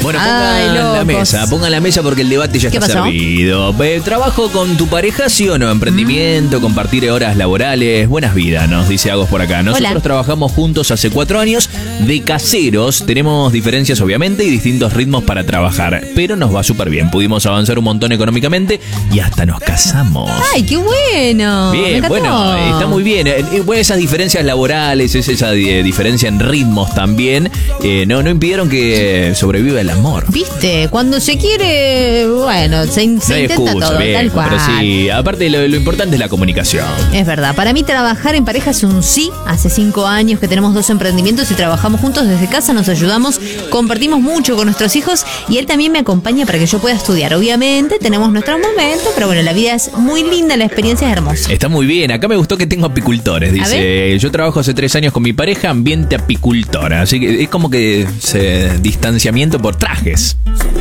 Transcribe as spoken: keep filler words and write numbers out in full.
Bueno, Ay, pongan la locos. mesa, pongan la mesa porque el debate ya ¿Qué está pasó? servido. Eh, ¿Trabajo con tu pareja, sí o no? Emprendimiento, mm. compartir horas laborales, buenas vidas, nos dice Agos por acá. Nosotros Hola. trabajamos juntos hace cuatro años de caseros. Tenemos diferencias, obviamente, y distintos ritmos para trabajar, pero nos va súper bien. Pudimos avanzar un montón económicamente y hasta nos casamos. ¡Ay, qué bueno! Me Bien, encantó. bueno, está muy bien. Eh, Bueno, esas diferencias laborales, es esa eh, diferencia en ritmos también, eh, no, no impidieron que sobreviva el amor. ¿Viste? Cuando se quiere, bueno, se, se No hay intenta excusa, todo, bien, tal cual. pero sí, aparte lo, lo importante es la comunicación. Es verdad, para mí trabajar en pareja es un sí. Hace cinco años que tenemos dos emprendimientos y trabajamos juntos desde casa, nos ayudamos, compartimos mucho con nuestros hijos y él también me acompaña para que yo pueda estudiar. Obviamente tenemos nuestros momentos, pero bueno, la vida es muy linda, la experiencia es hermosa. Está muy bien, acá me gustó que tengo apicultores, dice, yo trabajo hace tres años con mi pareja, ambiente apicultora, así que es como que se, distanciamiento por trajes.